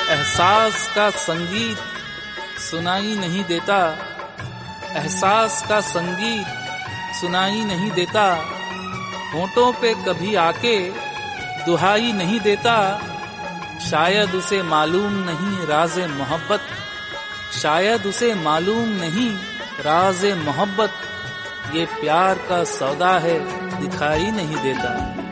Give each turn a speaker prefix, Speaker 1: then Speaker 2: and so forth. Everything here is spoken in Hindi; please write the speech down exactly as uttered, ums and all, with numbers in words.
Speaker 1: एहसास का संगीत सुनाई नहीं देता, एहसास का संगीत सुनाई नहीं देता, होंठों पे कभी आके दुहाई नहीं देता। शायद उसे मालूम नहीं राज़े मोहब्बत, शायद उसे मालूम नहीं राज़े मोहब्बत, ये प्यार का सौदा है दिखाई नहीं देता।